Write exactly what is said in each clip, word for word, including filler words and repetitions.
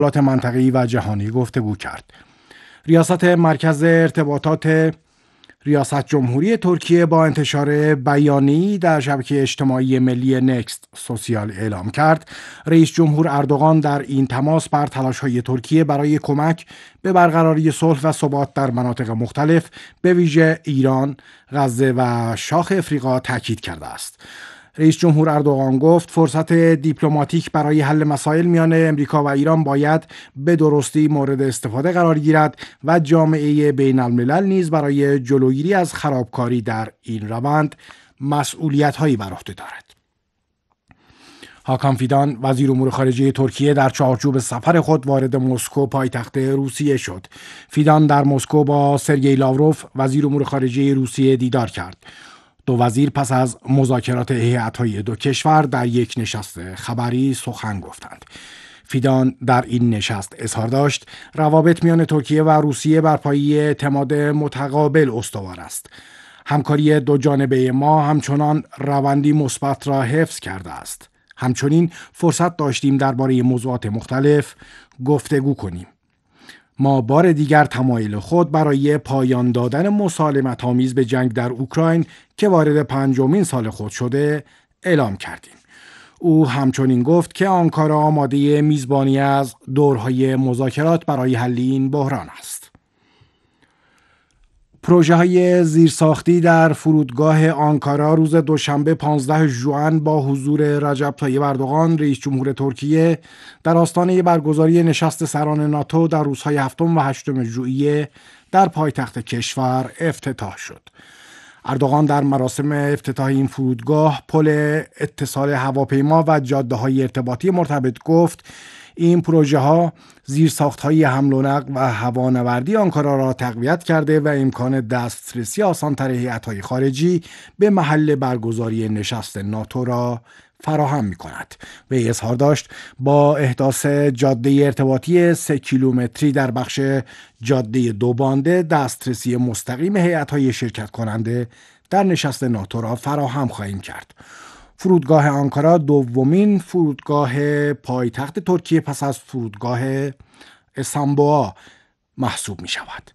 منطقه‌ای و جهانی گفتگو کرد. ریاست مرکز ارتباطات ریاست جمهوری ترکیه با انتشار بیانیه‌ای در شبکه اجتماعی ملی نکست سوسیال اعلام کرد رئیس جمهور اردوغان در این تماس بر تلاش‌های ترکیه برای کمک به برقراری صلح و ثبات در مناطق مختلف به ویژه ایران، غزه و شاخ افریقا تاکید کرده است. رئیس جمهور اردوغان گفت فرصت دیپلماتیک برای حل مسائل میان امریکا و ایران باید به درستی مورد استفاده قرار گیرد و جامعه بین الملل نیز برای جلوگیری از خرابکاری در این روند مسئولیت‌هایی بر عهده دارد. هاکان فیدان وزیر امور خارجه ترکیه در چارچوب سفر خود وارد مسکو پایتخت روسیه شد. فیدان در مسکو با سرگئی لاوروف وزیر امور خارجه روسیه دیدار کرد. دو وزیر پس از مذاکرات هیئت‌های دو کشور در یک نشست خبری سخن گفتند. فیدان در این نشست اظهار داشت روابط میان ترکیه و روسیه بر پایه اعتماد متقابل استوار است. همکاری دو جانبه ما همچنان روندی مثبت را حفظ کرده است. همچنین فرصت داشتیم درباره موضوعات مختلف گفتگو کنیم. ما بار دیگر تمایل خود برای پایان دادن مسالمت‌آمیز به جنگ در اوکراین که وارد پنجمین سال خود شده اعلام کردیم. او همچنین گفت که آنکارا آماده میزبانی از دورهای مذاکرات برای حل این بحران است. پروژه های زیرساختی در فرودگاه آنکارا روز دوشنبه پانزده ژوئن با حضور رجب طیب اردوغان رئیس جمهور ترکیه در آستانه برگزاری نشست سران ناتو در روزهای هفتم و هشتم ژوئیه در پایتخت کشور افتتاح شد. اردوغان در مراسم افتتاح این فرودگاه، پل اتصال هواپیما و جاده‌های ارتباطی مرتبط گفت این پروژه ها زیرساخت‌های حمل و نقل و هوانوردی آنکارا را تقویت کرده و امکان دسترسی آسان‌تر هیئت‌های خارجی به محل برگزاری نشست ناتو را فراهم می‌کند. وی اظهار داشت با احداث جاده ارتباطی سه کیلومتری در بخش جاده دو بانده دسترسی مستقیم هیئت‌های شرکت کننده در نشست ناتو را فراهم خواهیم کرد. فرودگاه آنکارا دومین فرودگاه پایتخت ترکیه پس از فرودگاه استانبول محسوب می شود.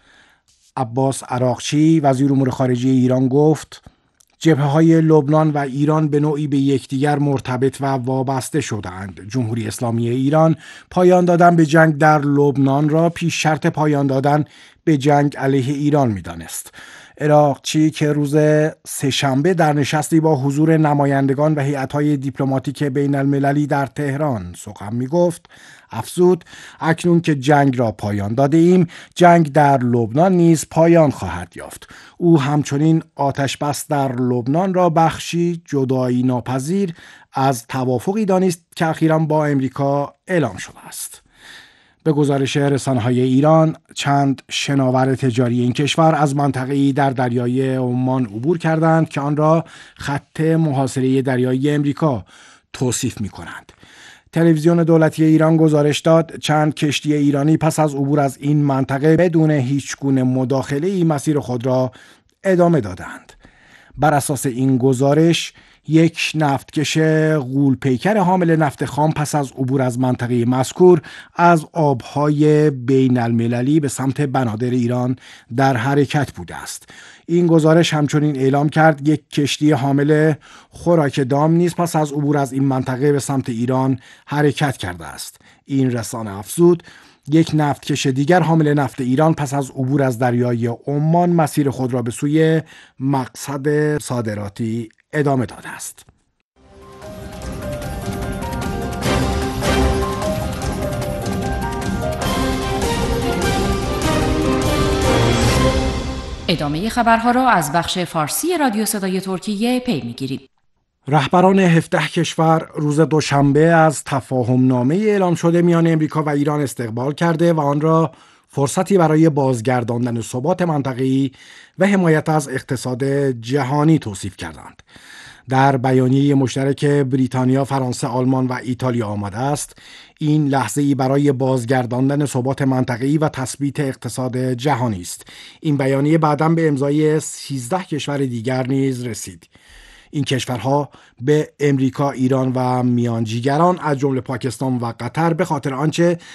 عباس عراقچی وزیر امور خارجه ایران گفت جبهه‌های لبنان و ایران به نوعی به یکدیگر مرتبط و وابسته شدند. جمهوری اسلامی ایران پایان دادن به جنگ در لبنان را پیش شرط پایان دادن به جنگ علیه ایران می دانست. عراقچی که روز سه‌شنبه در نشستی با حضور نمایندگان و هیئت‌های دیپلماتیک بین المللی در تهران سخن می‌گفت، افزود اکنون که جنگ را پایان داده ایم، جنگ در لبنان نیز پایان خواهد یافت. او همچنین آتش بس در لبنان را بخشی جدایی ناپذیر از توافقی دانست که اخیراً با امریکا اعلام شده است. به گزارش رسانه‌های ایران، چند شناور تجاری این کشور از منطقه‌ای در دریای عمان عبور کردند که آن را خط محاصره دریایی امریکا توصیف می‌کنند. تلویزیون دولتی ایران گزارش داد چند کشتی ایرانی پس از عبور از این منطقه بدون هیچگونه مداخله‌ای مسیر خود را ادامه دادند. بر اساس این گزارش یک نفتکش غول‌پیکر حامل نفت خام پس از عبور از منطقه مذکور از آبهای بین المللی به سمت بنادر ایران در حرکت بوده است. این گزارش همچنین اعلام کرد یک کشتی حامل خوراک دام نیز پس از عبور از این منطقه به سمت ایران حرکت کرده است. این رسانه افزود یک نفتکش دیگر حامل نفت ایران پس از عبور از دریای عمان مسیر خود را به سوی مقصد صادراتی ادامه داده است. ادامه خبرها را از بخش فارسی رادیو صدای ترکیه پی می‌گیرید. رهبران هفده کشور روز دوشنبه از تفاهم نامه اعلام شده میان امریکا و ایران استقبال کرده و آن را فرصتی برای بازگرداندن ثبات منطقه‌ای و حمایت از اقتصاد جهانی توصیف کردند. در بیانیه مشترک بریتانیا، فرانسه، آلمان و ایتالیا آمده است این لحظه‌ای برای بازگرداندن ثبات منطقه‌ای و تثبیت اقتصاد جهانی است. این بیانیه بعداً به امضای سیزده کشور دیگر نیز رسید. این کشورها به امریکا، ایران و میانجیگران از جمله پاکستان و قطر به خاطر آنچه